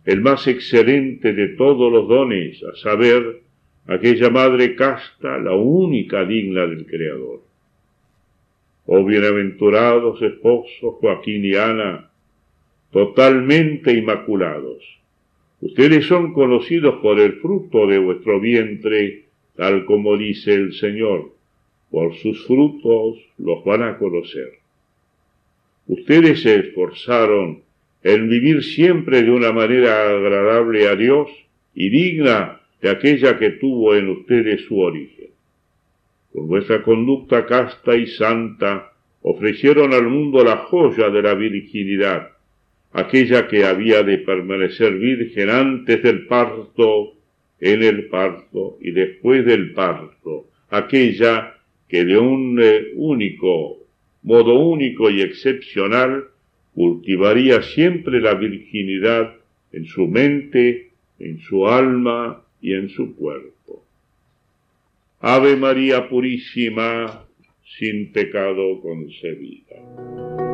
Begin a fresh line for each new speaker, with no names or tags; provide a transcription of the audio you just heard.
el más excelente de todos los dones, a saber, aquella madre casta, la única digna del Creador. Oh bienaventurados esposos Joaquín y Ana, totalmente inmaculados. Ustedes son conocidos por el fruto de vuestro vientre, tal como dice el Señor. Por sus frutos los van a conocer. Ustedes se esforzaron en vivir siempre de una manera agradable a Dios y digna de aquella que tuvo en ustedes su origen. Con vuestra conducta casta y santa, ofrecieron al mundo la joya de la virginidad, aquella que había de permanecer virgen antes del parto, en el parto y después del parto, aquella que de un modo único y excepcional cultivaría siempre la virginidad en su mente, en su alma y en su cuerpo. Ave María Purísima, sin pecado concebida.